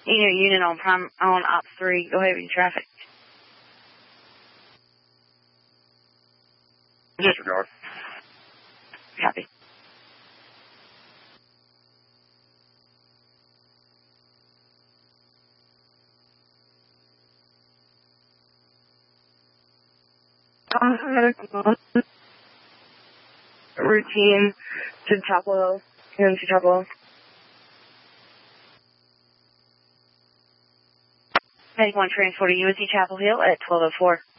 Unit on Ops 3. Go ahead with your traffic. Disregard. Copy. Routine to Chapel Hill. To Chapel Hill. 91 transport to UNC Chapel Hill at 12:04.